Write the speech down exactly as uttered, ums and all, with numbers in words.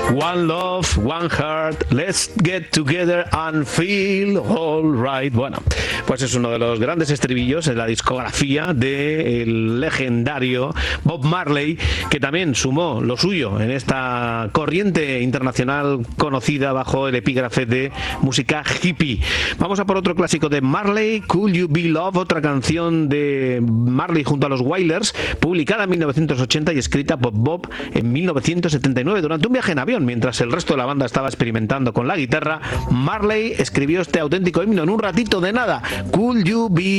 One love, one heart, let's get together and feel all right. Bueno, pues es uno de los grandes estribillos en la discografía del legendario Bob Marley, que también sumó lo suyo en esta corriente internacional conocida bajo el epígrafe de música hippie. Vamos a por otro clásico de Marley, Could You Be Love, otra canción de Marley junto a los Wailers, publicada en mil novecientos ochenta y escrita por Bob en mil novecientos setenta y nueve durante un viaje en avión. Mientras el resto de la banda estaba experimentando con la guitarra, Marley escribió este auténtico himno en un ratito de nada. Could You Be